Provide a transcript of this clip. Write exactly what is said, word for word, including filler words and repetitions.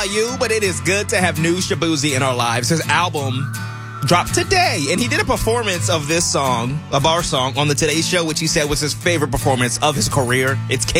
about you, but it is good to have new Shaboozey in our lives. His album dropped today, and he did a performance of this song, of our song, on the Today Show, which he said was his favorite performance of his career. It's